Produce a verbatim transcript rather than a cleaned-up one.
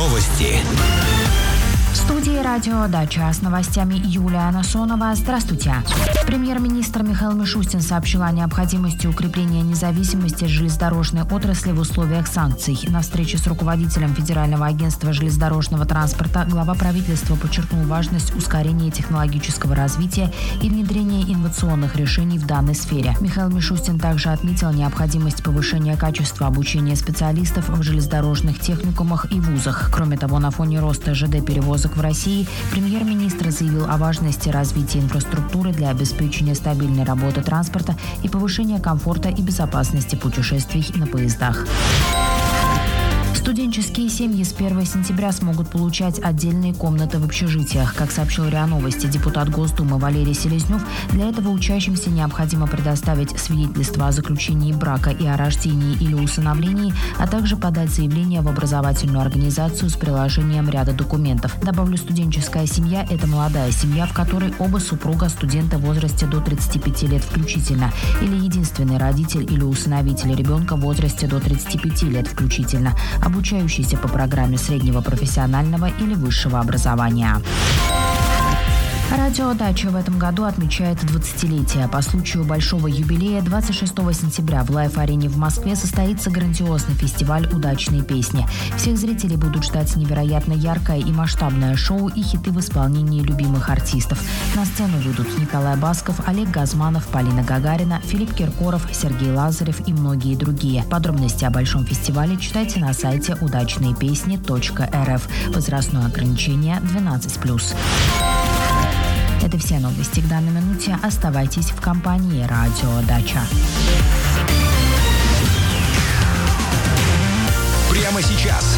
Новости. В студии «Радио Дача» с новостями Юлия Насонова. Здравствуйте. Премьер-министр Михаил Мишустин сообщил о необходимости укрепления независимости железнодорожной отрасли в условиях санкций. На встрече с руководителем Федерального агентства железнодорожного транспорта глава правительства подчеркнул важность ускорения технологического развития и внедрения инновационных решений в данной сфере. Михаил Мишустин также отметил необходимость повышения качества обучения специалистов в железнодорожных техникумах и вузах. Кроме того, на фоне роста ЖД-перевозок в России премьер-министр заявил о важности развития инфраструктуры для обеспечения стабильной работы транспорта и повышения комфорта и безопасности путешествий на поездах. Студенческие семьи с первого сентября смогут получать отдельные комнаты в общежитиях. Как сообщил РИА Новости депутат Госдумы Валерий Селезнев, для этого учащимся необходимо предоставить свидетельство о заключении брака и о рождении или усыновлении, а также подать заявление в образовательную организацию с приложением ряда документов. Добавлю, студенческая семья – это молодая семья, в которой оба супруга студенты в возрасте до тридцати пяти лет включительно, или единственный родитель или усыновитель ребенка в возрасте до тридцати пяти лет включительно, обучающийся по программе среднего профессионального или высшего образования. Радио «Дача» в этом году отмечает двадцатилетие. По случаю большого юбилея двадцать шестого сентября в Лайф-арене в Москве состоится грандиозный фестиваль «Удачные песни». Всех зрителей будут ждать невероятно яркое и масштабное шоу и хиты в исполнении любимых артистов. На сцену выйдут Николай Басков, Олег Газманов, Полина Гагарина, Филипп Киркоров, Сергей Лазарев и многие другие. Подробности о большом фестивале читайте на сайте удачные песни точка эр эф. Возрастное ограничение двенадцать плюс. Это все новости к данной минуте. Оставайтесь в компании «Радио Дача». Прямо сейчас